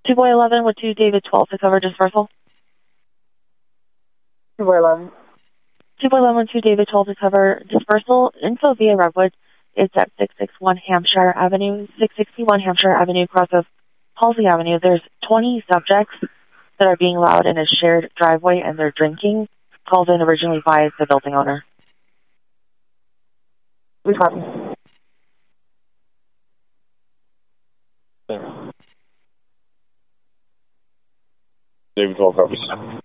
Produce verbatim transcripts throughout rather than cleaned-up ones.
two boy eleven with two David twelve to cover dispersal. two boy eleven. two boy eleven with two David twelve to cover dispersal. Info via Redwood. It's at six sixty-one Hampshire Avenue, six sixty-one Hampshire Avenue, across of Halsey Avenue. There's twenty subjects that are being allowed in a shared driveway, and they're drinking. Called in originally by the building owner. We copy. David twelve copies.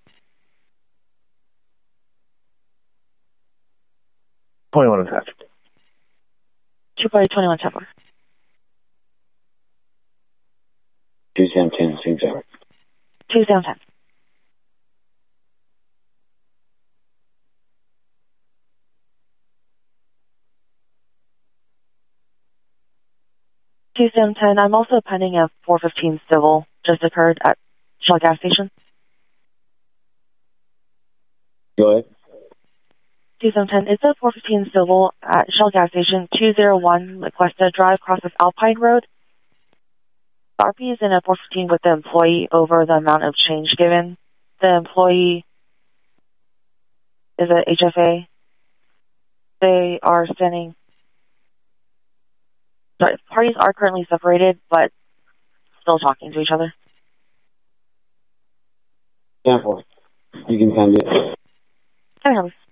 twenty-one attached. two by twenty-one Chapel. two Sam ten, same tower. two Sam ten. two Sam ten. I'm also pending a four fifteen civil just occurred at Shell gas station. Go ahead. two Sam ten. It's a four fifteen civil at Shell gas station, two oh one Lacuesta Drive, across of Alpine Road. The R P is in a four fifteen with the employee over the amount of change given. The employee is a H F A. They are standing. Sorry, parties are currently separated, but still talking to each other. Yeah, you can send it. Okay.